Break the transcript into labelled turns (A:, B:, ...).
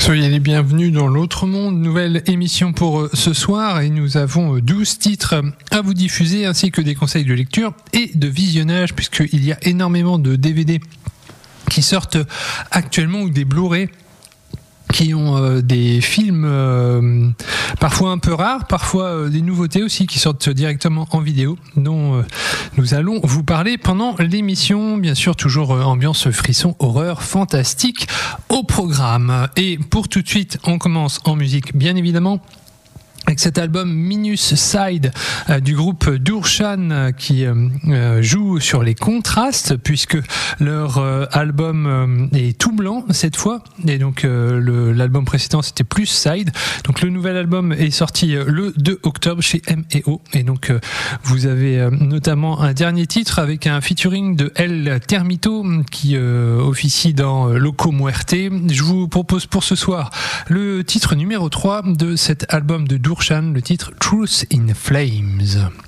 A: Soyez les bienvenus dans l'autre monde, nouvelle émission pour ce soir et nous avons 12 titres à vous diffuser ainsi que des conseils de lecture et de visionnage puisqu'il y a énormément de DVD qui sortent actuellement ou des Blu-ray qui ont des films parfois un peu rares, parfois des nouveautés aussi qui sortent directement en vidéo, dont nous allons vous parler pendant l'émission. Bien sûr, toujours ambiance frisson, horreur, fantastique au programme. Et pour tout de suite, on commence en musique, bien évidemment, avec cet album Minus Side du groupe Durshan qui joue sur les contrastes puisque leur album est tout blanc cette fois et donc l'album précédent c'était plus Side. Donc le nouvel album est sorti le 2 octobre chez M&O et donc vous avez notamment un dernier titre avec un featuring de El Termito qui officie dans Loco Muerte. Je vous propose pour ce soir le titre numéro 3 de cet album de Durshan, le titre Truth in Flames.